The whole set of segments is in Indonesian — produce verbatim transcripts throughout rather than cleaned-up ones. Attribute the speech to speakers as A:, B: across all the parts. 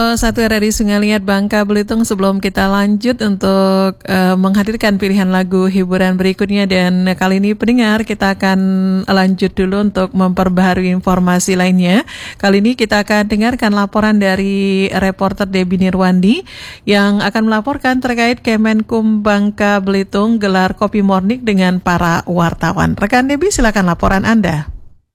A: Satu R R I Sungai Liat Bangka Belitung. Sebelum kita lanjut untuk uh, menghadirkan pilihan lagu hiburan berikutnya, dan kali ini pendengar kita akan lanjut dulu untuk memperbaharui informasi lainnya. Kali ini kita akan dengarkan laporan dari reporter Debbie Nirwandi yang akan melaporkan terkait Kemenkum Bangka Belitung gelar kopi morning dengan para wartawan. Rekan Debbie, silakan laporan Anda.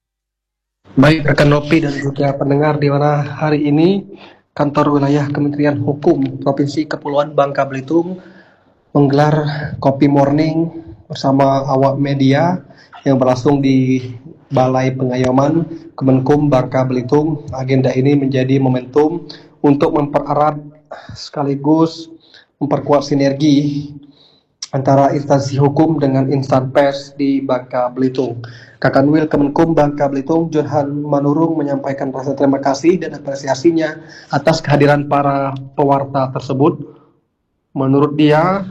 B: Baik rekan Nopi dan juga pendengar, di mana hari ini Kantor Wilayah Kementerian Hukum Provinsi Kepulauan Bangka Belitung menggelar kopi morning bersama awak media yang berlangsung di Balai Pengayoman Kemenkum Bangka Belitung. Agenda ini menjadi momentum untuk mempererat sekaligus memperkuat sinergi antara instansi hukum dengan insan pers di Bangka Belitung. Kakanwil Kemenkum Bangka Belitung, Johan Manurung, menyampaikan rasa terima kasih dan apresiasinya atas kehadiran para pewarta tersebut. Menurut dia,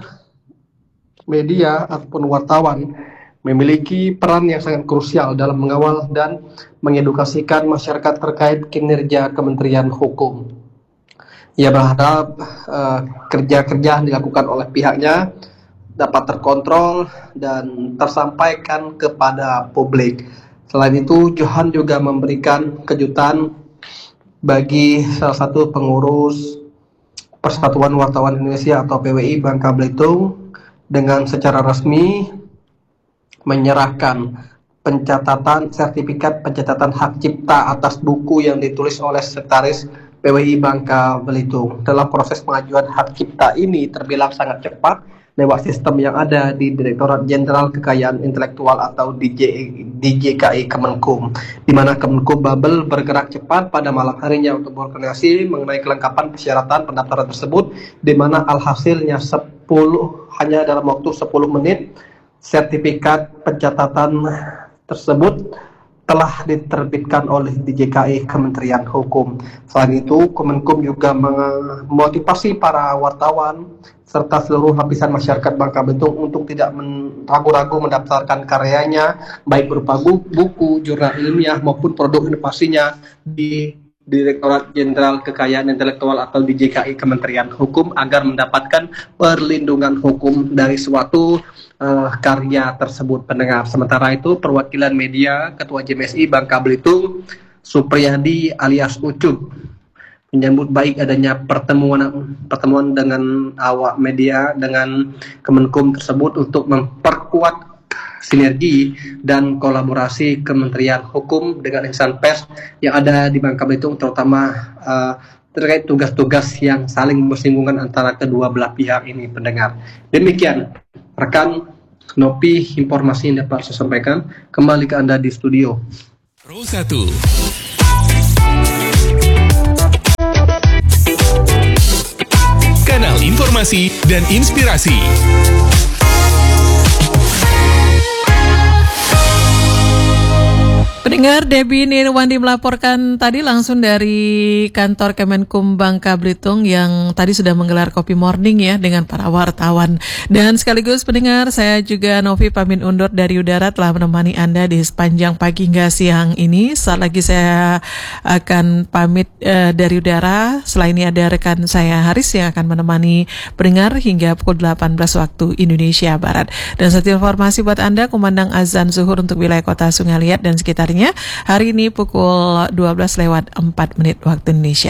B: media ataupun wartawan memiliki peran yang sangat krusial dalam mengawal dan mengedukasikan masyarakat terkait kinerja Kementerian Hukum. Ia berharap uh, kerja-kerja yang dilakukan oleh pihaknya dapat terkontrol dan tersampaikan kepada publik. Selain itu, Johan juga memberikan kejutan bagi salah satu pengurus Persatuan Wartawan Indonesia atau P W I Bangka Belitung dengan secara resmi menyerahkan pencatatan sertifikat pencatatan hak cipta atas buku yang ditulis oleh Sekretaris P W I Bangka Belitung. Dalam proses pengajuan hak cipta ini terbilang sangat cepat lewat sistem yang ada di Direktorat Jenderal Kekayaan Intelektual atau D J K I Kemenkum, di mana Kemenkum Babel bergerak cepat pada malam harinya untuk berkoordinasi mengenai kelengkapan persyaratan pendaftaran tersebut, di mana alhasilnya sepuluh hanya dalam waktu sepuluh menit sertifikat pencatatan tersebut telah diterbitkan oleh D J K I Kementerian Hukum. Selain itu, Kemenkum juga memotivasi para wartawan serta seluruh lapisan masyarakat Bangka Belitung untuk tidak ragu-ragu mendaftarkan karyanya, baik berupa buku, jurnal ilmiah maupun produk inovasinya di Direktorat Jenderal Kekayaan Intelektual atau D J K I Kementerian Hukum agar mendapatkan perlindungan hukum dari suatu uh, karya tersebut, pendengar. Sementara itu, perwakilan media Ketua J M S I Bangka Belitung, Supriyadi alias Ucup, menyambut baik adanya pertemuan pertemuan dengan awak media dengan Kemenkum tersebut untuk memperkuat sinergi dan kolaborasi Kementerian Hukum dengan insan pers yang ada di Bangka Belitung, terutama uh, terkait tugas-tugas yang saling bersinggungan antara kedua belah pihak ini, pendengar. Demikian rekan Nopi informasi yang dapat saya sampaikan. Kembali ke Anda di studio.
C: Pro satu. Kanal informasi dan inspirasi.
A: Pendengar, Debbie Nirwandi melaporkan tadi langsung dari kantor Kemenkum Bangka Belitung yang tadi sudah menggelar kopi morning ya dengan para wartawan. Dan sekaligus pendengar, saya juga Novi pamit undur dari udara, telah menemani Anda di sepanjang pagi hingga siang ini. Saat lagi saya akan pamit uh, dari udara. Selain ini ada rekan saya Haris yang akan menemani pendengar hingga pukul delapan belas waktu Indonesia Barat. Dan satu informasi buat Anda, kumandang azan zuhur untuk wilayah kota Sungai Liat dan sekitarnya hari ini pukul dua belas lewat empat menit waktu Indonesia.